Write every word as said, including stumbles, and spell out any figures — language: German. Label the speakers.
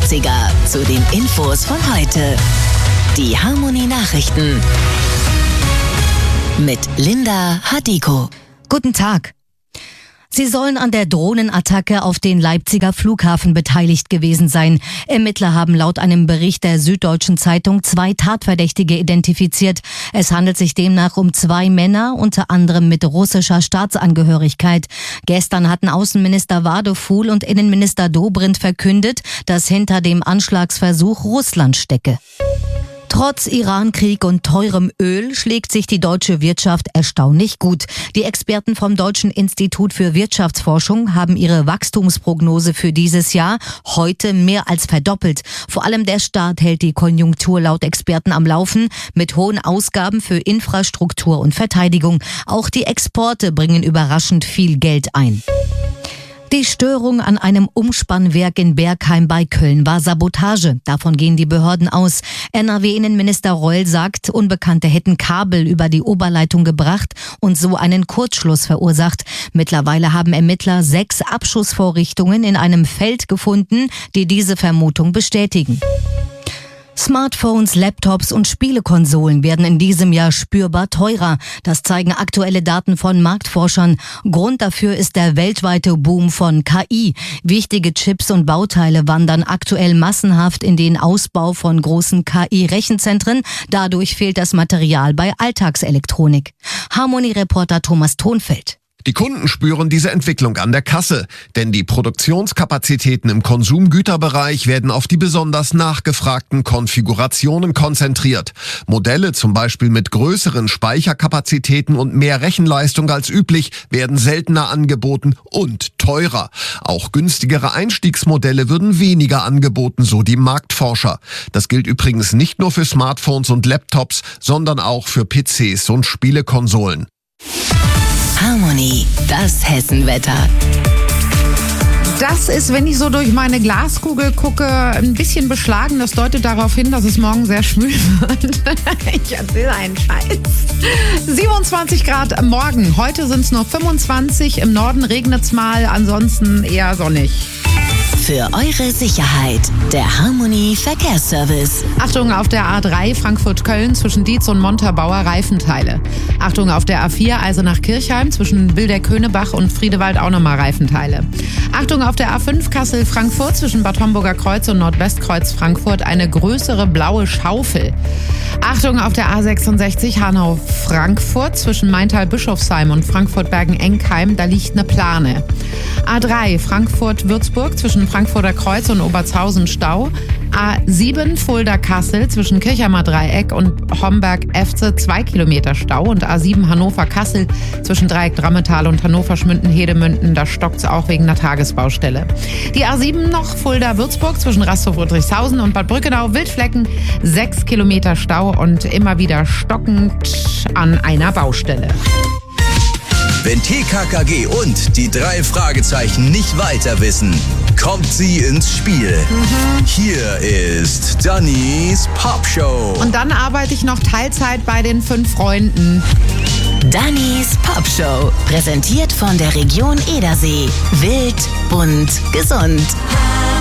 Speaker 1: Leipziger zu den Infos von heute. Die Harmonie-Nachrichten mit Linda Hadiko.
Speaker 2: Guten Tag. Sie sollen an der Drohnenattacke auf den Leipziger Flughafen beteiligt gewesen sein. Ermittler haben laut einem Bericht der Süddeutschen Zeitung zwei Tatverdächtige identifiziert. Es handelt sich demnach um zwei Männer, unter anderem mit russischer Staatsangehörigkeit. Gestern hatten Außenminister Wadefuhl und Innenminister Dobrindt verkündet, dass hinter dem Anschlagsversuch Russland stecke. Trotz Irankrieg und teurem Öl schlägt sich die deutsche Wirtschaft erstaunlich gut. Die Experten vom Deutschen Institut für Wirtschaftsforschung haben ihre Wachstumsprognose für dieses Jahr heute mehr als verdoppelt. Vor allem der Staat hält die Konjunktur laut Experten am Laufen mit hohen Ausgaben für Infrastruktur und Verteidigung. Auch die Exporte bringen überraschend viel Geld ein. Die Störung an einem Umspannwerk in Bergheim bei Köln war Sabotage. Davon gehen die Behörden aus. N R W-Innenminister Reul sagt, Unbekannte hätten Kabel über die Oberleitung gebracht und so einen Kurzschluss verursacht. Mittlerweile haben Ermittler sechs Abschussvorrichtungen in einem Feld gefunden, die diese Vermutung bestätigen. Smartphones, Laptops und Spielekonsolen werden in diesem Jahr spürbar teurer. Das zeigen aktuelle Daten von Marktforschern. Grund dafür ist der weltweite Boom von K I. Wichtige Chips und Bauteile wandern aktuell massenhaft in den Ausbau von großen K I-Rechenzentren. Dadurch fehlt das Material bei Alltagselektronik. Harmonie-Reporter Thomas Thonfeld.
Speaker 3: Die Kunden spüren diese Entwicklung an der Kasse, denn die Produktionskapazitäten im Konsumgüterbereich werden auf die besonders nachgefragten Konfigurationen konzentriert. Modelle zum Beispiel mit größeren Speicherkapazitäten und mehr Rechenleistung als üblich werden seltener angeboten und teurer. Auch günstigere Einstiegsmodelle würden weniger angeboten, so die Marktforscher. Das gilt übrigens nicht nur für Smartphones und Laptops, sondern auch für P Cs und Spielekonsolen.
Speaker 1: Harmonie, das Hessenwetter.
Speaker 4: Das ist, wenn ich so durch meine Glaskugel gucke, ein bisschen beschlagen. Das deutet darauf hin, dass es morgen sehr schwül wird. Ich erzähle einen Scheiß. siebenundzwanzig Grad am Morgen. Heute sind es nur fünfundzwanzig. Im Norden regnet es mal, ansonsten eher sonnig.
Speaker 1: Für eure Sicherheit, der Harmonie Verkehrsservice.
Speaker 4: Achtung auf der A drei Frankfurt-Köln zwischen Dietz und Montabaur Reifenteile. Achtung auf der A vier Eisenach-Kirchheim zwischen Wildeck-Könebach und Friedewald auch nochmal Reifenteile. Achtung auf der A fünf Kassel-Frankfurt zwischen Bad Homburger Kreuz und Nordwestkreuz Frankfurt eine größere blaue Schaufel. Achtung auf der A sechsundsechzig Hanau-Frankfurt zwischen Maintal-Bischofsheim und Frankfurt-Bergen-Enkheim, da liegt eine Plane. A drei Frankfurt-Würzburg zwischen Frankfurter Kreuz und Obertshausen Stau. A sieben Fulda-Kassel zwischen Kirchheimer Dreieck und Homberg-Efze zwei Kilometer Stau. Und A sieben Hannover-Kassel zwischen Dreieck-Drammetal und Hannover-Schmünden-Hedemünden, da stockt's auch wegen einer Tagesbaustelle. Die A sieben noch Fulda-Würzburg zwischen Rastow-Friedrichshausen und Bad Brückenau-Wildflecken sechs Kilometer Stau und immer wieder stockend an einer Baustelle.
Speaker 5: Wenn T K K G und die drei Fragezeichen nicht weiter wissen, kommt sie ins Spiel. Mhm. Hier ist Dannys Popshow.
Speaker 4: Und dann arbeite ich noch Teilzeit bei den fünf Freunden.
Speaker 1: Dannys Popshow, präsentiert von der Region Edersee. Wild, bunt, gesund.